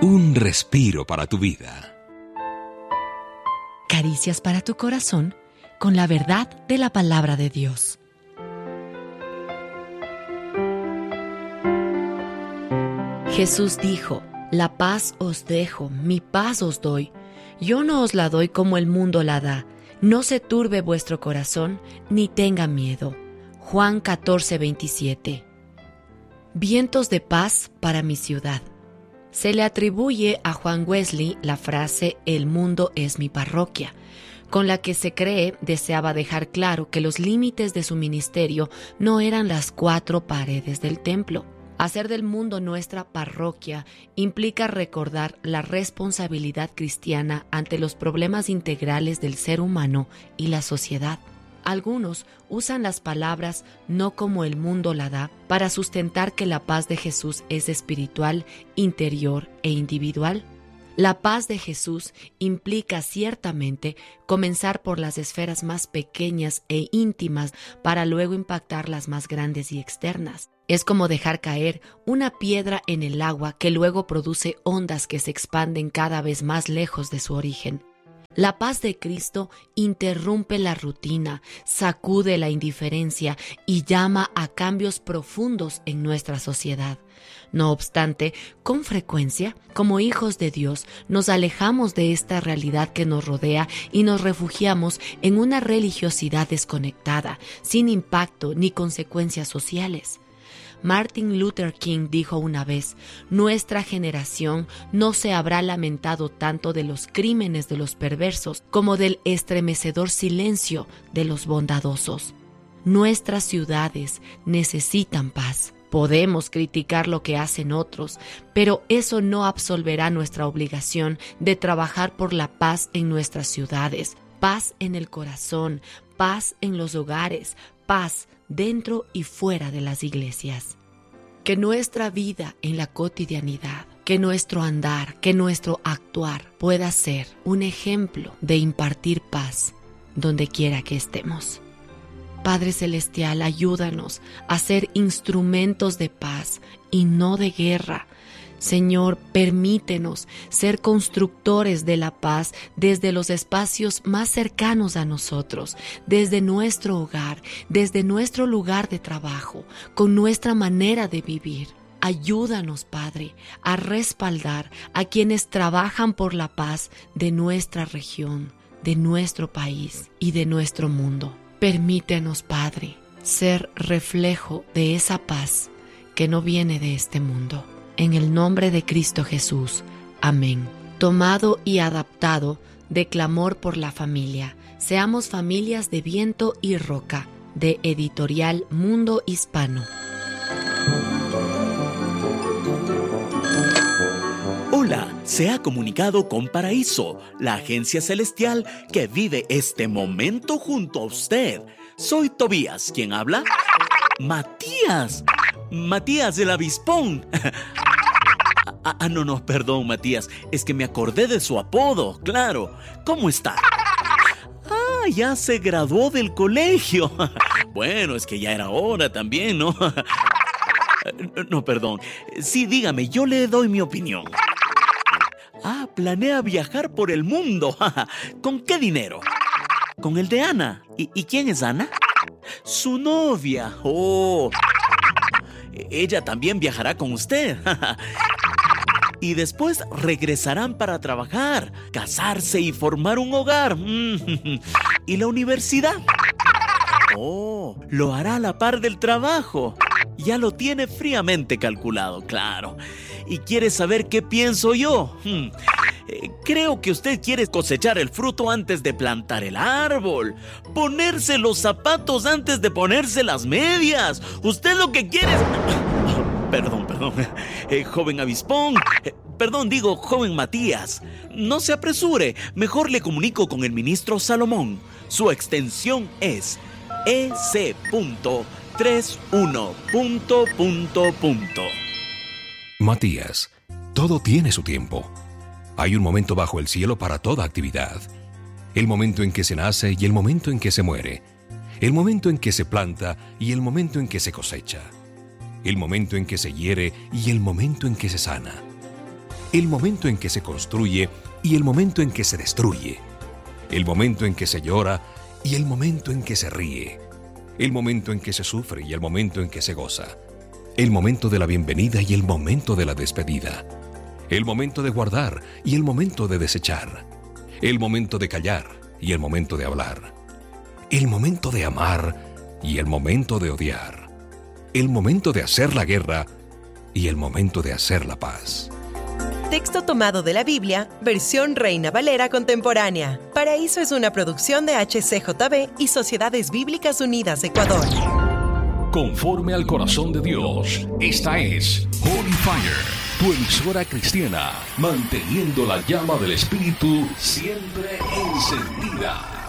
Un respiro para tu vida. Caricias para tu corazón con la verdad de la palabra de Dios. Jesús dijo: la paz os dejo, mi paz os doy. Yo no os la doy como el mundo la da. No se turbe vuestro corazón, ni tenga miedo. Juan 14:27. Vientos de paz para mi ciudad. Se le atribuye a Juan Wesley la frase «El mundo es mi parroquia», con la que se cree deseaba dejar claro que los límites de su ministerio no eran las 4 paredes del templo. Hacer del mundo nuestra parroquia implica recordar la responsabilidad cristiana ante los problemas integrales del ser humano y la sociedad. Algunos usan las palabras «no como el mundo la da» para sustentar que la paz de Jesús es espiritual, interior e individual. La paz de Jesús implica ciertamente comenzar por las esferas más pequeñas e íntimas para luego impactar las más grandes y externas. Es como dejar caer una piedra en el agua que luego produce ondas que se expanden cada vez más lejos de su origen. La paz de Cristo interrumpe la rutina, sacude la indiferencia y llama a cambios profundos en nuestra sociedad. No obstante, con frecuencia, como hijos de Dios, nos alejamos de esta realidad que nos rodea y nos refugiamos en una religiosidad desconectada, sin impacto ni consecuencias sociales. Martin Luther King dijo una vez: nuestra generación no se habrá lamentado tanto de los crímenes de los perversos como del estremecedor silencio de los bondadosos. Nuestras ciudades necesitan paz. Podemos criticar lo que hacen otros, pero eso no absolverá nuestra obligación de trabajar por la paz en nuestras ciudades, paz en el corazón, paz en los hogares, paz dentro y fuera de las iglesias. Que nuestra vida en la cotidianidad, que nuestro andar, que nuestro actuar pueda ser un ejemplo de impartir paz donde quiera que estemos. Padre Celestial, ayúdanos a ser instrumentos de paz y no de guerra. Señor, permítenos ser constructores de la paz desde los espacios más cercanos a nosotros, desde nuestro hogar, desde nuestro lugar de trabajo, con nuestra manera de vivir. Ayúdanos, Padre, a respaldar a quienes trabajan por la paz de nuestra región, de nuestro país y de nuestro mundo. Permítenos, Padre, ser reflejo de esa paz que no viene de este mundo. En el nombre de Cristo Jesús. Amén. Tomado y adaptado de Clamor por la Familia. Seamos familias de viento y roca. De Editorial Mundo Hispano. Hola, se ha comunicado con Paraíso, la agencia celestial que vive este momento junto a usted. Soy Tobías, ¿quién habla? Matías el avispón. No, perdón, Matías, es que me acordé de su apodo, claro. ¿Cómo está? Ya se graduó del colegio. Bueno, es que ya era hora también, ¿no? No, perdón. Sí, dígame, yo le doy mi opinión. Planea viajar por el mundo. ¿Con qué dinero? Con el de Ana. ¿Y quién es Ana? Su novia. Ella también viajará con usted. Y después regresarán para trabajar, casarse y formar un hogar. ¿Y la universidad? Lo hará a la par del trabajo. Ya lo tiene fríamente calculado, claro. ¿Y quiere saber qué pienso yo? Creo que usted quiere cosechar el fruto antes de plantar el árbol, ponerse los zapatos antes de ponerse las medias. Usted lo que quiere es... Perdón. Joven avispón. Joven Matías. No se apresure. Mejor le comunico con el ministro Salomón. Su extensión es EC.31. Matías, todo tiene su tiempo. Hay un momento bajo el cielo para toda actividad. El momento en que se nace y el momento en que se muere. El momento en que se planta y el momento en que se cosecha. El momento en que se hiere y el momento en que se sana. el momento en que se construye y el momento en que se destruye, el momento en que se llora y el momento en que se ríe, el momento en que se sufre y el momento en que se goza, el momento de la bienvenida y el momento de la despedida, el momento de guardar y el momento de desechar, el momento de callar y el momento de hablar, el momento de amar y el momento de odiar, el momento de hacer la guerra y el momento de hacer la paz. Texto tomado de la Biblia, versión Reina Valera contemporánea. Paraíso es una producción de HCJB y Sociedades Bíblicas Unidas Ecuador. Conforme al corazón de Dios, esta es Holy Fire, tu emisora cristiana, manteniendo la llama del Espíritu siempre encendida.